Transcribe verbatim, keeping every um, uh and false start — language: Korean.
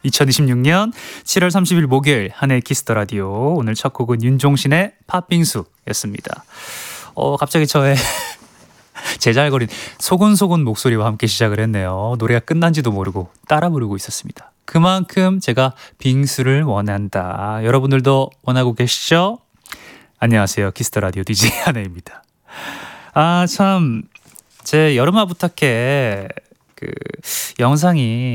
이천이십육 년 칠월 삼십일 목요일 한해 키스더 라디오. 오늘 첫 곡은 윤종신의 팥빙수였습니다. 어, 갑자기 저의 제잘거린 소곤소곤 목소리와 함께 시작을 했네요. 노래가 끝난지도 모르고 따라 부르고 있었습니다. 그만큼 제가 빙수를 원한다. 여러분들도 원하고 계시죠? 안녕하세요. 키스더 라디오 디제이 한혜입니다. 아, 참 제 여름아 부탁해 그 영상이